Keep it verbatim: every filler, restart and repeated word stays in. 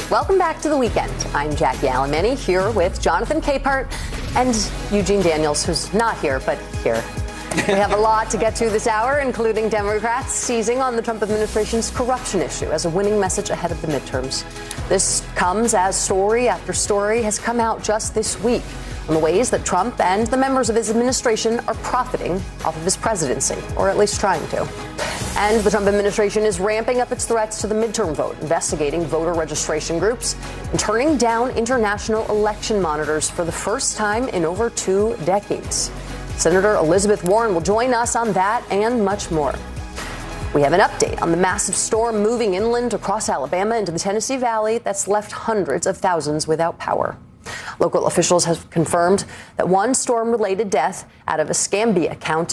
Welcome back to The Weekend. I'm Jackie Alemany here with Jonathan Capehart and Eugene Daniels, who's not here, but here. We have a lot to get to this hour, including Democrats seizing on the Trump administration's corruption issue as a winning message ahead of the midterms. This comes as story after story has come out just this week on the ways that Trump and the members of his administration are profiting off of his presidency, or at least trying to. And the Trump administration is ramping up its threats to the midterm vote, investigating voter registration groups, and turning down international election monitors for the first time in over two decades. Senator Elizabeth Warren will join us on that and much more. We have an update on the massive storm moving inland across Alabama into the Tennessee Valley that's left hundreds of thousands without power. Local officials have confirmed that one storm-related death out of Escambia County